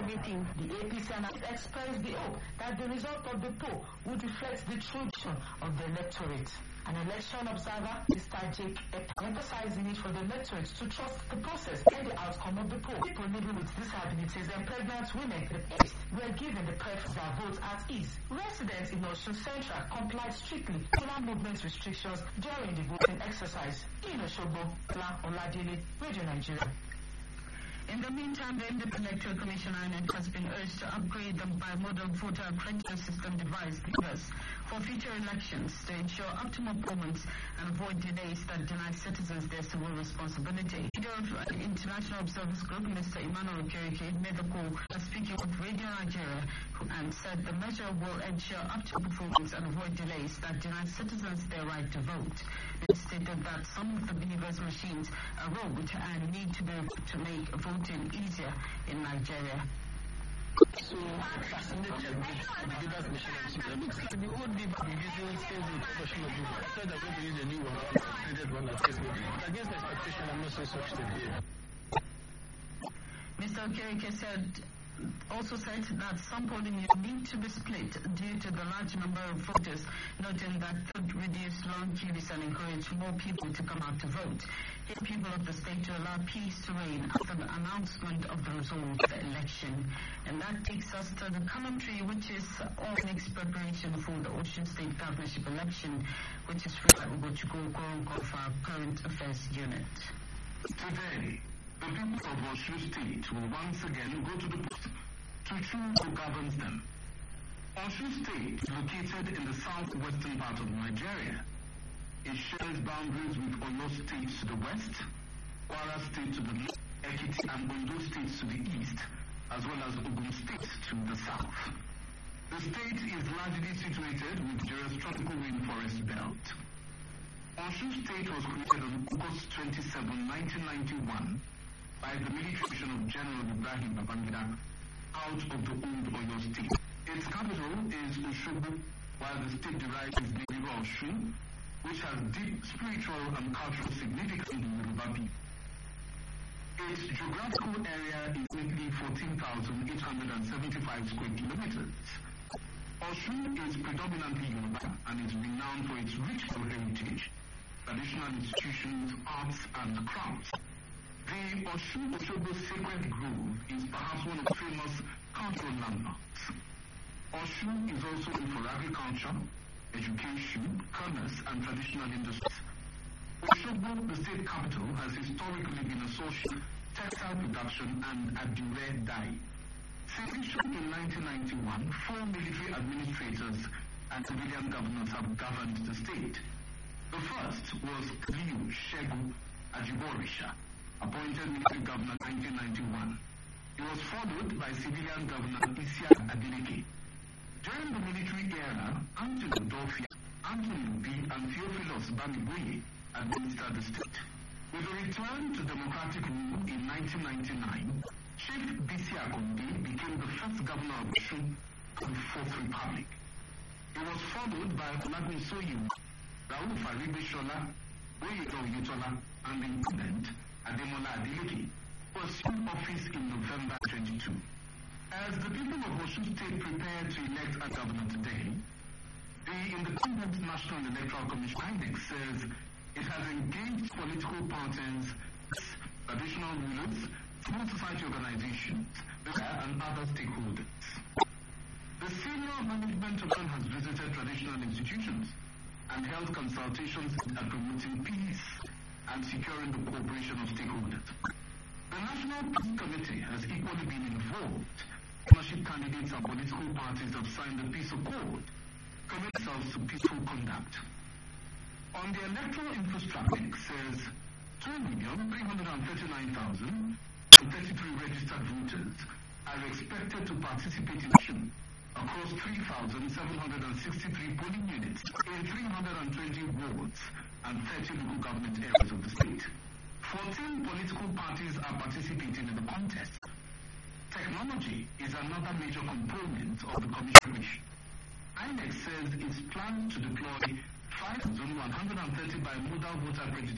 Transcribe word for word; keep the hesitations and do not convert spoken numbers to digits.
everything. The A P C and expressed the hope that the result of the poll would reflect the true vision of the electorate. An election observer, Mister Jake Epa, emphasized the need for the electorate to trust the process and the outcome of the poll. People living with disabilities and pregnant women were given the preference their votes at ease. Residents in Osun Central complied strictly to land movement restrictions during the voting exercise. In Osogbo, Oladele, Radio Nigeria. In the meantime, the Independent Electoral Commission I N E C has been urged to upgrade the bimodal voter accreditation system device for future elections to ensure optimal performance and avoid delays that deny citizens their civil responsibility. Leader of the International Observers Group, Mister Emmanuel Okereke, made the call speaking with Radio Nigeria and said the measure will ensure optimal performance and avoid delays that deny citizens their right to vote. It stated that some of the believers' machines are rolled and need to be to make voting easier in Nigeria. So fascinated with the Beaver's machine. The old Beaver using same version of Beaver. I thought they're going to use a new one, an upgraded one like this. But against expectation, I'm not so such to be. Mister Okereke said also said that some polling need to be split due to the large number of voters, noting that could reduce long queues and encourage more people to come out to vote. The people of the state to allow peace to reign after the announcement of the result of the election. And that takes us to the commentary, which is all next preparation for the Osun State Governorship election, which is from Ugochukwu Okoronko for our current affairs unit. Today, the people of Osun State will once again go to the polls to choose who governs them. Osun State is located in the southwestern part of Nigeria. It shares boundaries with Oyo State to the west, Kwara State to the north, Ekiti and Ondo states to the east, as well as Ogun State to the south. The state is largely situated with Nigeria's tropical rainforest belt. Osun State was created on August twenty-seventh, nineteen ninety-one, by the military of General Ibrahim Babangida out of the old Oyo State. Its capital is Osogbo, while the state derives its name from Osun, which has deep spiritual and cultural significance in the Yoruba people. Its geographical area is nearly fourteen thousand eight hundred seventy-five square kilometers. Osun is predominantly Yoruba and is renowned for its rich heritage, traditional institutions, arts, and crafts. The Osun Osogbo Sacred Grove is perhaps one of the famous cultural landmarks. Osun is also known for agriculture, education, commerce, and traditional industries. Osogbo, the state capital, has historically been a source of textile production and adure dye. Since in nineteen ninety-one, four military administrators and civilian governors have governed the state. The first was Liu Segun Ajiborisha, appointed military governor in nineteen ninety-one. He was followed by civilian governor Isiaq Adeleke. During the military era, Anthony Dofia, Anthony Obi, and Theophilus Bamiboye administered the state. With a return to democratic rule in nineteen ninety-nine, Chief Bisi Akande became the first governor of Osun of the Fourth Republic. He was followed by Olagun Soyiwa, Rauf Aribishola, Oyedo Oyetola, and the incumbent Ademola Adeleke, who assumed office in November twenty-two. As the people of Osun State prepare to elect a governor today, the Independent National Electoral Commission I N E C says it has engaged political parties, traditional rulers, civil society organizations, and other stakeholders. The senior management of has visited traditional institutions and held consultations at promoting peace and securing the cooperation of stakeholders. The National Peace Committee has equally been involved. Leadership candidates and political parties have signed the peace accord, commit themselves to peaceful conduct. On the electoral infrastructure, it says two million three hundred thirty-nine thousand thirty-three registered voters are expected to participate in election across three thousand seven hundred sixty-three polling units in three hundred twenty wards and thirty local government areas of the state. fourteen political parties are participating in the contest. Technology is another major component of the commission. I N E C says it's planned to deploy five thousand one hundred thirty bimodal voter accreditation